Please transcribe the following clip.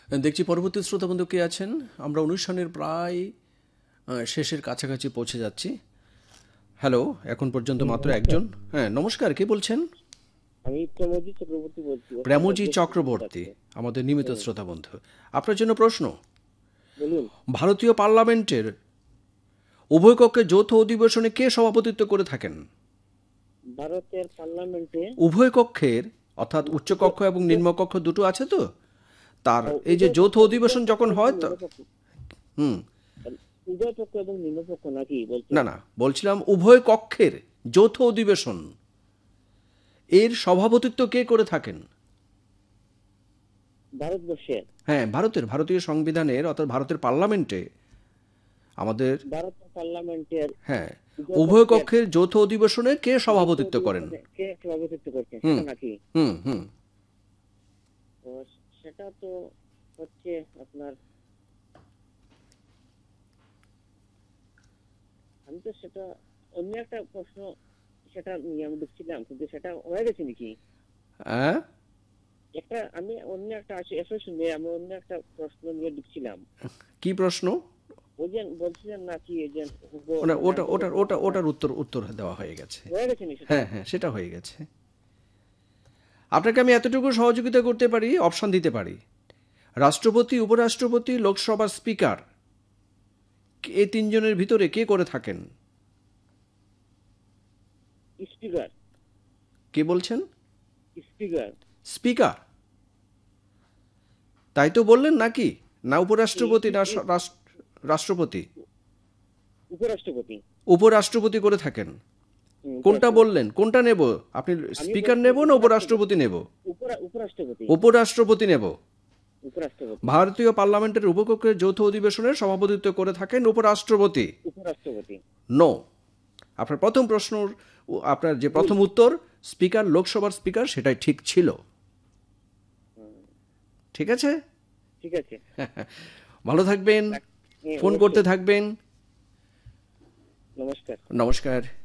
দেখছি পরবর্তী শ্রোতা বন্ধু কে আছেন। আমরা অনুষ্ঠানের প্রায় শেষের কাছাকাছি পৌঁছে যাচ্ছি। হ্যালো, এখন পর্যন্ত মাত্র নমস্কার। একজন। হ্যাঁ, নমস্কার, কে বলছেন? আমি প্রমোদজি চক্রবর্তী বলছি, ওয়েস্ট প্রেমজি বেঙ্গল থেকে চক্রবর্তী, যাচ্ছে। আমাদের নিয়মিত হুম, শ্রোতা বন্ধু। আপনার জন্য প্রশ্ন: বলুন। ভারতীয় পার্লামেন্টের উভয় কক্ষের যৌথ অধিবেশনে কে সভাপতিত্ব করে থাকেন? ভারতের পার্লামেন্টে উভয় কক্ষের, অর্থাৎ উভয় উচ্চকক্ষ এবং উভয় নিম্নকক্ষ দুটো আছে তো, তার এই যে উভয় যৌথ পক্ষ উভয় অধিবেশন পক্ষ যখন এবং হয় তো। নিম্নপক্ষ হুম। উভয় পক্ষ এবং নিম্নপক্ষ নাকি না বলছেন? না, বলছিলাম উভয় কক্ষের যৌথ অধিবেশন এর সভাপতিত্ব কে করে থাকেন? ভারতবর্ষের হ্যাঁ, ভারতীয় সংবিধানের, অর্থাৎ ভারতের পার্লামেন্টে আমাদের। ভারতের পার্লামেন্টের হ্যাঁ, উভয় উভয় পক্ষের কক্ষের যৌথ অধিবেশনে কে যৌথ সভাপতিত্ব করেন? অধিবেশনে কে সভাপতিত্ব করছেন হুম সেটা নাকি? হুম হুম। তো সেটা তো হচ্ছে আপনার, আমি তো সেটা অন্য একটা প্রশ্ন সেটা নিয়ে আমি ঢুকছিলাম, কিন্তু সেটা হয়ে গেছে নাকি? হ্যাঁ, আমি অন্য একটা আছে এসে শুনে আমি অন্য একটা প্রশ্ন নিয়ে ঢুকছিলাম। কি প্রশ্ন? বলছিলেন নাকি এই যে ওটা মানে ওটা ওটার আন্তর্জাতিক ওটা একটা ওটার উত্তর উত্তর দেওয়া হয়ে গেছে। হয়ে গেছে নি সেটা? হ্যাঁ হ্যাঁ, সেটা হয়ে গেছে। আপনাকে আমি এতটুকু সহযোগিতা করতে পারি, অপশন দিতে পারি। রাষ্ট্রপতি, উপরাষ্ট্রপতি, লোকসভার স্পিকার, এই তিনজনের ভিতরে কে করে থাকেন? স্পিকার। কে বলছেন? স্পিকার। স্পিকার? তাই তো বললেন নাকি? না উপরাষ্ট্রপতি, না রাষ্ট্রপতি? উপরাষ্ট্রপতি। উপরাষ্ট্রপতি করে থাকেন। কোনটা উপরাষ্ট্রপতি। বললেন, কোনটা নেব? আপনি আমি স্পিকার বলছি নেব না উপরাষ্ট্রপতি। উপরাষ্ট্রপতি নেব? উপরাষ্ট্রপতি। উপরাষ্ট্রপতি নেব। উপরাষ্ট্রপতি। ভারতীয় পার্লামেন্টের উপকক্ষের যৌথ অধিবেশনের সভাপতিত্ব করে থাকেন উপরাষ্ট্রপতি। উপরাষ্ট্রপতি। নো। আপনার প্রথম প্রশ্ন, আপনার যে ভুল। প্রথম উত্তর স্পিকার, লোকসভার স্পিকার, সেটাই ঠিক ছিল। হুম, ঠিক আছে। ঠিক আছে। ভালো থাকবেন, হ্যাঁ, ফোন করতে অবশ্যই। থাকবেন। নমস্কার। নমস্কার।